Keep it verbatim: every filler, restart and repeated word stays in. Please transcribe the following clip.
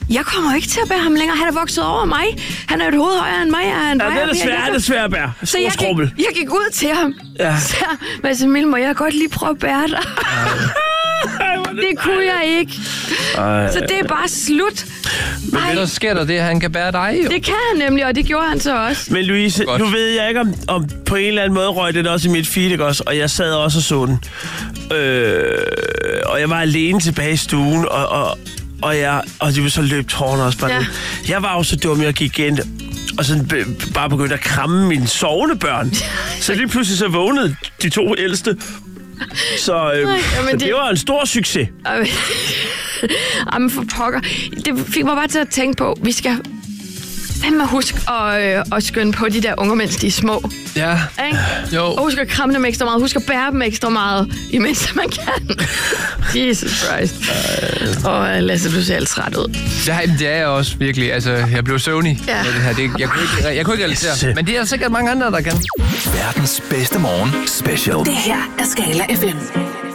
jeg kommer ikke til at bære ham længere. Han er vokset over mig. Han er et hoved højere end mig. Han ja, det er det svært, det er svært at bære. Så jeg gik, jeg gik ud til ham. Ja. Så, men Emil, må jeg godt lige prøve at bære dig? Det kunne jeg ikke. Ej. Så det er bare slut. Men så sker der det, at han kan bære dig, jo. Det kan han nemlig, og det gjorde han så også. Men Louise, godt. Nu ved jeg ikke, om, om på en eller anden måde røg det også i mit feed, ikke også? Og jeg sad også og så den. Øh, og jeg var alene tilbage i stuen, og, og, og, jeg, og det var så løb tårerne også bare ja. ned. Jeg var jo så dum, jeg gik ind og sådan b- bare begyndte at kramme mine sovende børn. Så lige pludselig så vågnede de to ældste. Så, øh, Nej, jamen, så det, det var en stor succes. Jamen for pokker. Det fik mig bare til at tænke på, vi skal fandme huske at, øh, at skynde på de der unger, mens de er små. Ja. Ikke? Jo. Og husk at kramme dem ekstra meget. Husk at bære dem ekstra meget, imens man kan. Jesus Christ. Åh, oh, Lasse, du ser alt ret ud. Ja, det er jeg også virkelig. Altså, jeg blev søvnig ja. med det her. Det, jeg, kunne ikke, jeg kunne ikke realisere. Men det er sikkert mange andre, der kan. Verdens bedste morgen special. Det her er Skala F M.